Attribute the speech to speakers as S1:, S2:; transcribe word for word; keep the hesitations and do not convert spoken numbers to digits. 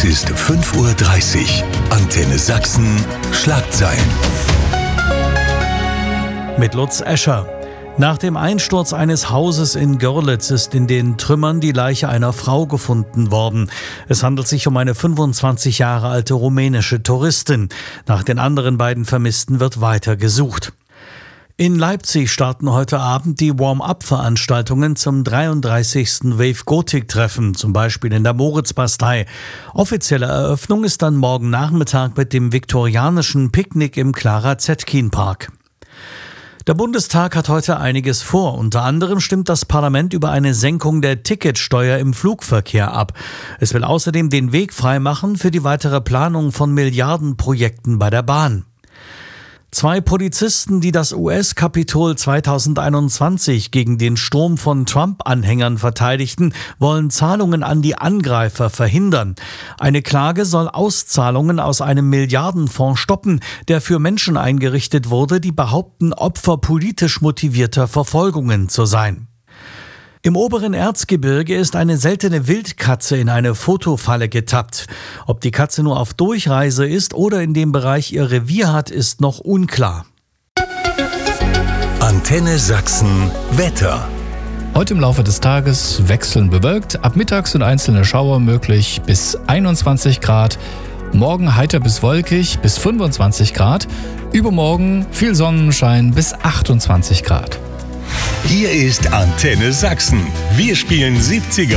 S1: Es ist fünf Uhr dreißig. Antenne Sachsen. Schlagzeilen.
S2: Mit Lutz Escher. Nach dem Einsturz eines Hauses in Görlitz ist in den Trümmern die Leiche einer Frau gefunden worden. Es handelt sich um eine fünfundzwanzig Jahre alte rumänische Touristin. Nach den anderen beiden Vermissten wird weiter gesucht. In Leipzig starten heute Abend die Warm-up-Veranstaltungen zum dreiunddreißigsten Wave Gothic-Treffen, zum Beispiel in der Moritzbastei. Offizielle Eröffnung ist dann morgen Nachmittag mit dem viktorianischen Picknick im Clara Zetkin-Park. Der Bundestag hat heute einiges vor. Unter anderem stimmt das Parlament über eine Senkung der Ticketsteuer im Flugverkehr ab. Es will außerdem den Weg freimachen für die weitere Planung von Milliardenprojekten bei der Bahn. Zwei Polizisten, die das U S-Kapitol zweitausendeinundzwanzig gegen den Sturm von Trump-Anhängern verteidigten, wollen Zahlungen an die Angreifer verhindern. Eine Klage soll Auszahlungen aus einem Milliardenfonds stoppen, der für Menschen eingerichtet wurde, die behaupten, Opfer politisch motivierter Verfolgungen zu sein. Im oberen Erzgebirge ist eine seltene Wildkatze in eine Fotofalle getappt. Ob die Katze nur auf Durchreise ist oder in dem Bereich ihr Revier hat, ist noch unklar.
S1: Antenne Sachsen Wetter.
S3: Heute im Laufe des Tages wechselnd bewölkt, ab mittags sind einzelne Schauer möglich bis einundzwanzig Grad. Morgen heiter bis wolkig bis fünfundzwanzig Grad. Übermorgen viel Sonnenschein bis achtundzwanzig Grad.
S1: Hier ist Antenne Sachsen. Wir spielen siebziger.